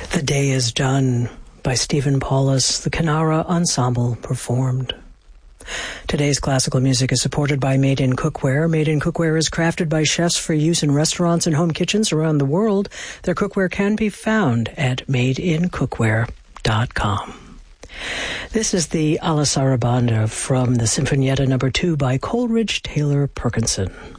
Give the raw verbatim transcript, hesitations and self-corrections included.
The Day Is Done by Stephen Paulus, the Kanara Ensemble performed. Today's classical music is supported by Made in Cookware. Made in Cookware is crafted by chefs for use in restaurants and home kitchens around the world. Their cookware can be found at made in cookware dot com. This is the Alla Sarabanda from the Sinfonietta number two by Coleridge Taylor Perkinson.